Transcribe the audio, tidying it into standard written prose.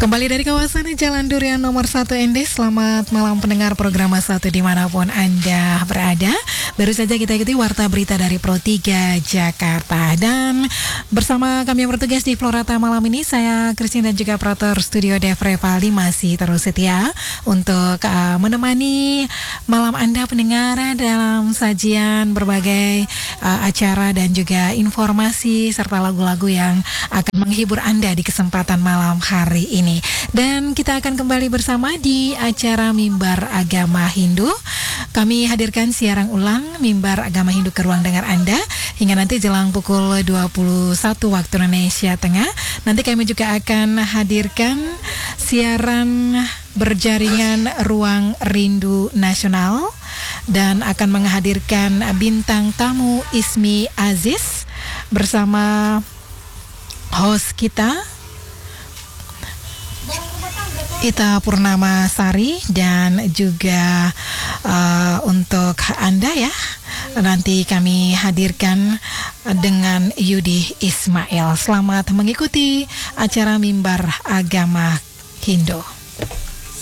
Kembali dari kawasan Jalan Durian nomor 1 ND. Selamat malam pendengar program Satu dimanapun Anda berada. Baru saja kita ikuti warta berita dari Pro 3 Jakarta. Dan bersama kami yang bertugas di Florata malam ini, saya Christine dan juga operator studio Dev Revaldi masih terus setia untuk menemani malam Anda pendengar dalam sajian berbagai acara dan juga informasi serta lagu-lagu yang akan menghibur Anda di kesempatan malam hari ini. Dan kita akan kembali bersama di acara Mimbar Agama Hindu. Kami hadirkan siaran ulang Mimbar Agama Hindu ke ruang dengar Anda hingga nanti jelang pukul 21 waktu Indonesia Tengah. Nanti kami juga akan hadirkan siaran berjaringan Ruang Rindu Nasional dan akan menghadirkan bintang tamu Ismi Aziz bersama host kita Ita Purnama Sari. Dan juga untuk Anda ya, nanti kami hadirkan dengan Yudi Ismail. Selamat mengikuti acara Mimbar Agama Hindu.